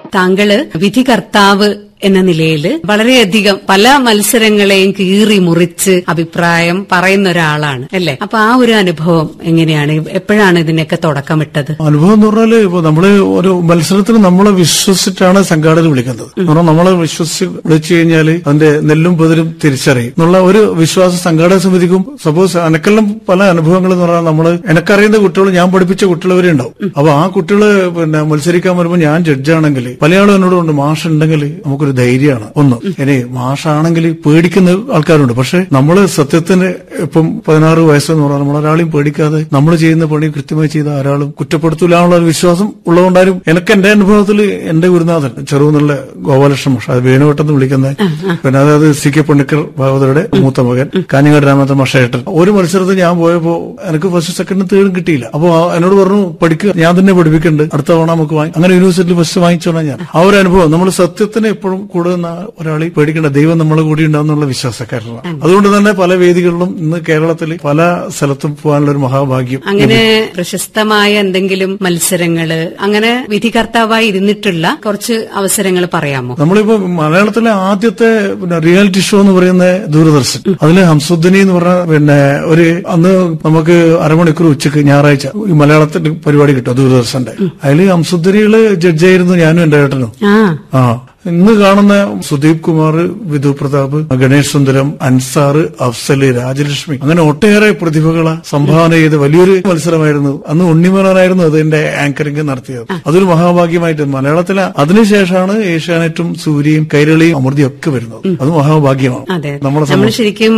താങ്കള് വിധികർത്താവ് എന്ന നിലയിൽ വളരെയധികം പല മത്സരങ്ങളെയും കീറി മുറിച്ച് അഭിപ്രായം പറയുന്ന ഒരാളാണ് അല്ലെ? അപ്പൊ ആ ഒരു അനുഭവം എങ്ങനെയാണ്? എപ്പോഴാണ് ഇതിനൊക്കെ തുടക്കമിട്ടത്? അനുഭവം എന്ന് പറഞ്ഞാല് ഇപ്പൊ നമ്മള് ഒരു മത്സരത്തിന് നമ്മളെ വിശ്വസിച്ചിട്ടാണ് സംഘാടകർ വിളിക്കുന്നത്. കാരണം നമ്മളെ വിശ്വസിച്ച് വിളിച്ചു കഴിഞ്ഞാല് അതിന്റെ നെല്ലും പതിരും തിരിച്ചറിയും എന്നുള്ള ഒരു വിശ്വാസം സംഘാടക സമിതിക്കും. സപ്പോസ് എനക്കെല്ലാം പല അനുഭവങ്ങൾ എന്ന് പറഞ്ഞാൽ നമ്മള് എനക്കറിയുന്ന കുട്ടികൾ, ഞാൻ പഠിപ്പിച്ച കുട്ടികൾ വരെ ഉണ്ടാവും. അപ്പൊ ആ കുട്ടികള് മത്സരിക്കാൻ വരുമ്പോൾ ഞാൻ ജഡ്ജാണെങ്കിൽ പലയാളും എന്നോടുണ്ട് മാഷ് ഉണ്ടെങ്കിൽ നമുക്കൊരു ധൈര്യമാണ്. ഒന്ന് ഇനി മാഷാണെങ്കിൽ പേടിക്കുന്ന ആൾക്കാരുണ്ട്. പക്ഷെ നമ്മള് സത്യത്തിന് ഇപ്പം 16 വയസ്സെന്ന് പറഞ്ഞാൽ നമ്മളൊരാളെയും പേടിക്കാതെ നമ്മൾ ചെയ്യുന്ന പണി കൃത്യമായി ചെയ്ത ഒരാളും കുറ്റപ്പെടുത്തൂലാനുള്ള ഒരു വിശ്വാസം ഉള്ളതുകൊണ്ടാരും എനിക്ക് എന്റെ അനുഭവത്തിൽ എന്റെ ഗുരുനാഥൻ ചെറുകുന്നുള്ള ഗോപാലകൃഷ്ണൻ മാഷ്, അത് വേണുവട്ടെന്ന് വിളിക്കുന്ന, പിന്നെ അതായത് സി കെ പണിക്കർ ഭാഗവതരുടെ മൂത്ത മകൻ, കാഞ്ഞങ്ങാട് രാമനാഥൻ മാഷേട്ടൻ. ഒരു മത്സരത്തിൽ ഞാൻ പോയപ്പോ എനിക്ക് ഫസ്റ്റ് സെക്കൻഡും തേർഡും കിട്ടിയില്ല. അപ്പൊ എന്നോട് പറഞ്ഞു പഠിക്കുക, ഞാൻ തന്നെ പഠിപ്പിക്കുന്നുണ്ട്, അടുത്ത തവണ നമുക്ക് അങ്ങനെ യൂണിവേഴ്സിറ്റിയിൽ ഫസ്റ്റ് വാങ്ങിച്ചോളാം ഞാൻ. ആ ഒരു അനുഭവം നമ്മൾ സത്യത്തിന് എപ്പോഴും കൂടുന്ന ഒരാളെ പേടിക്കേണ്ട, ദൈവം നമ്മളെ കൂടി ഉണ്ടാവുന്നുള്ള വിശ്വാസക്കാരനാണ്. അതുകൊണ്ട് തന്നെ പല വേദികളിലും ഇന്ന് കേരളത്തിൽ പല സ്ഥലത്തും പോകാനുള്ള ഒരു മഹാഭാഗ്യം. അങ്ങനെ പ്രശസ്തമായ എന്തെങ്കിലും മത്സരങ്ങള്, അങ്ങനെ വിധികർത്താവായി ഇരുന്നിട്ടുള്ള കുറച്ച് അവസരങ്ങൾ പറയാമോ? നമ്മളിപ്പോ മലയാളത്തിലെ ആദ്യത്തെ റിയാലിറ്റി ഷോ എന്ന് പറയുന്ന ദൂരദർശൻ, അതില് ഹംസുദ്ദീനി എന്ന് പറഞ്ഞ ഒരു അന്ന് നമുക്ക് അരമണിക്കൂർ ഉച്ചക്ക് ഞായറാഴ്ച ഈ മലയാളത്തിന്റെ പരിപാടി കിട്ടും ദൂരദർശന്റെ. അതില് ഹംസുദ്ദീനികള് ജഡ്ജായിരുന്നു ഞാനും എന്റെ ഏട്ടനും. ഇന്ന് കാണുന്ന സുദീപ് കുമാർ, വിധു പ്രതാപ്, ഗണേഷ് സുന്ദരം, അൻസാർ, അഫ്സല്, രാജലക്ഷ്മി, അങ്ങനെ ഒട്ടേറെ പ്രതിഭകളെ സംഭാവന ചെയ്ത് വലിയൊരു മത്സരമായിരുന്നു. അന്ന് ഉണ്ണിമേനോനായിരുന്നു അതിന്റെ ആങ്കറിംഗ് നടത്തിയത്. അതൊരു മഹാഭാഗ്യമായിട്ട് മലയാളത്തിലെ അതിനുശേഷമാണ് ഏഷ്യാനെറ്റും സൂര്യയും കൈരളിയും അമൃതയും ഒക്കെ വരുന്നത്. അത് മഹാഭാഗ്യമാണ്. നമ്മൾ ശരിക്കും